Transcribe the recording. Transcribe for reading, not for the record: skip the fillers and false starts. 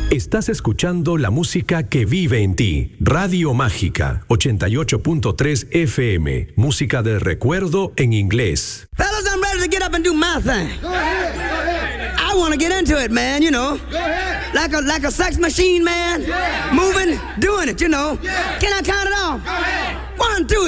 Estás escuchando la música que vive en ti. Radio Mágica 88.3 FM. Música de recuerdo en inglés. Fellas, I'm ready to get up and do my thing. Go ahead. Go ahead. I want to get into it, man, you know. Go ahead. Like a sex machine, man. Yeah. Moving, doing it, you know. Yeah. Can I count it off? Go ahead. 1, 2,